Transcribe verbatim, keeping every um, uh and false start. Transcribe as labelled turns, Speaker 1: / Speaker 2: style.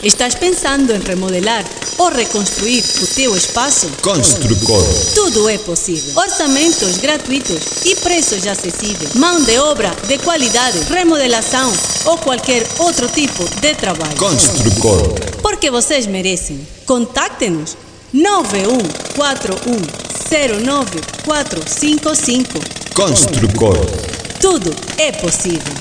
Speaker 1: Estás pensando em remodelar ou reconstruir o teu espaço?
Speaker 2: Construcor.
Speaker 1: Tudo é possível. Orçamentos gratuitos e preços acessíveis. Mão de obra de qualidade, remodelação ou qualquer outro tipo de trabalho.
Speaker 2: Construcor.
Speaker 1: Porque vocês merecem. Contacte-nos nove um quatro um zero nove quatro cinco cinco.
Speaker 2: Construcor.
Speaker 1: Tudo é possível.